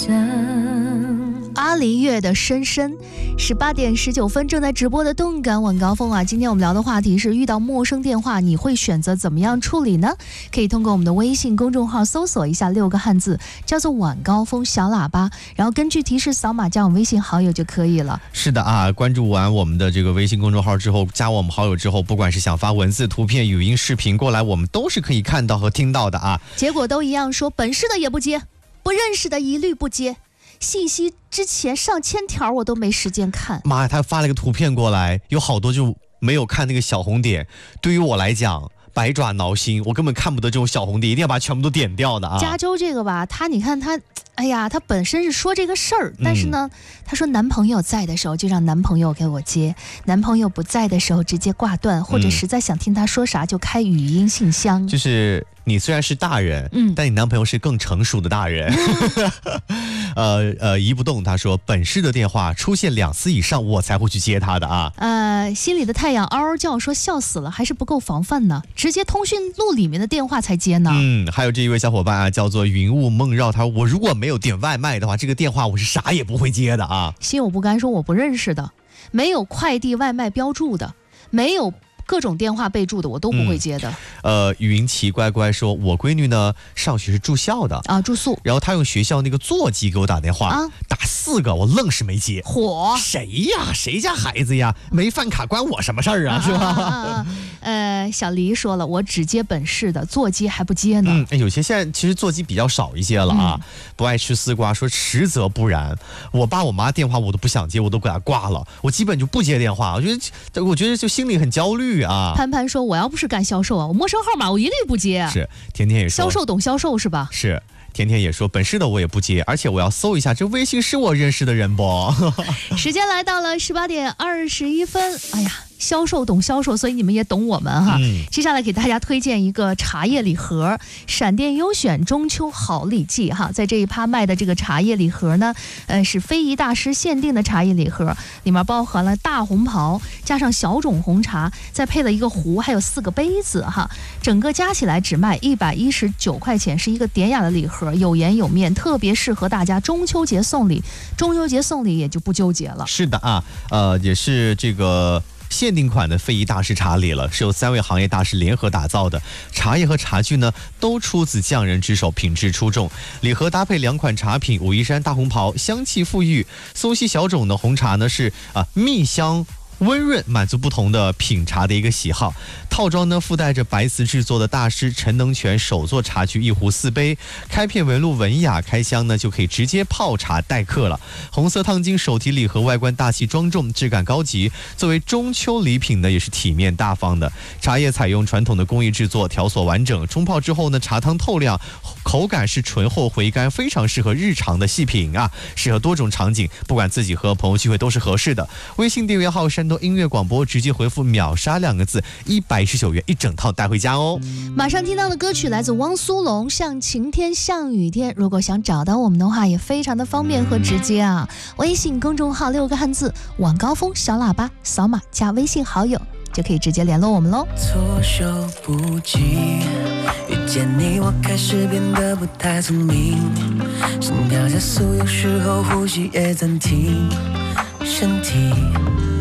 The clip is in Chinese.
阿黎月的深深，18点19分正在直播的动感晚高峰啊！今天我们聊的话题是遇到陌生电话，你会选择怎么样处理呢？可以通过我们的微信公众号搜索一下6个汉字，叫做晚高峰小喇叭，然后根据提示扫码加我们微信好友就可以了。 是的啊，关注完我们的这个微信公众号之后，加我们好友之后，不管是想发文字、图片、语音、视频过来，我们都是可以看到和听到的啊。 结果都一样，说本市的也不接，不认识的一律不接。信息之前上千条我都没时间看。 妈呀，他发了个图片过来，有好多就没有看那个小红点。对于我来讲，百爪挠心，我根本看不得这种小红点，一定要把它全部都点掉的啊。 加州这个吧，你看他，哎呀，他本身是说这个事儿，但是呢，他说男朋友在的时候就让男朋友给我接，男朋友不在的时候直接挂断，或者实在想听他说啥就开语音信箱。 就是你虽然是大人，但你男朋友是更成熟的大人。移不动他说本市的电话出现2次以上我才会去接他的啊。 心里的太阳嗷嗷叫说笑死了，还是不够防范呢，直接通讯录里面的电话才接呢。 还有这一位小伙伴啊，叫做云雾梦绕，他说我如果没有点外卖的话，这个电话我是啥也不会接的啊。 心有不甘说我不认识的，没有快递外卖标注的，没有各种电话备注的我都不会接的。 云奇乖乖说我闺女呢上学是住校的啊，住宿， 然后她用学校那个座机给我打电话打4个我愣是没接。 火谁呀？谁家孩子呀？没饭卡关我什么事儿啊？是吧？ 小黎说了，我只接本市的，座机还不接呢。 有些现在其实座机比较少一些了啊。不爱吃丝瓜说实则不然，我爸我妈电话我都不想接，我都给他挂了，我基本就不接电话。我觉得就心里很焦虑啊。 潘潘说我要不是干销售啊，我陌生号码我一律不接。 是甜甜也说销售懂销售是吧？ 是甜甜也说本市的我也不接，而且我要搜一下这微信是我认识的人不？ 时间来到了18点21分，哎呀，销售懂销售，所以你们也懂我们哈。接下来给大家推荐一个茶叶礼盒，闪电优选中秋好礼季哈。在这一趴卖的这个茶叶礼盒呢，是非遗大师限定的茶叶礼盒，里面包含了大红袍加上小种红茶，再配了一个壶，还有4个杯子哈，整个加起来只卖119块钱，是一个典雅的礼盒，有颜有面，特别适合大家中秋节送礼。中秋节送礼也就不纠结了。 是的啊，也是这个限定款的非遗大师茶礼了，是由3位行业大师联合打造的，茶叶和茶具呢都出自匠人之手，品质出众。礼盒搭配2款茶品，武夷山大红袍香气馥郁，松溪小种的红茶呢是蜜香温润，满足不同的品茶的一个喜好。套装呢附带着白瓷制作的大师陈能全手作茶具1壶4杯，开片纹路文雅，开箱呢就可以直接泡茶待客了。红色烫金手提礼盒外观大气庄重，质感高级，作为中秋礼品呢也是体面大方的。茶叶采用传统的工艺制作，条索完整，冲泡之后呢茶汤透亮，口感是醇厚回甘，非常适合日常的细品啊，适合多种场景，不管自己和朋友聚会都是合适的。微信订阅号山东音乐广播，直接回复秒杀2个字，119元一整套带回家哦。 马上听到的歌曲来自汪苏泷，像晴天像雨天。如果想找到我们的话也非常的方便和直接啊，微信公众号6个汉字晚高峰小喇叭，扫码加微信好友就可以直接联络我们喽。 措手不及，遇见你我开始变得不太聪明，心跳加速，有时候呼吸也暂停，身体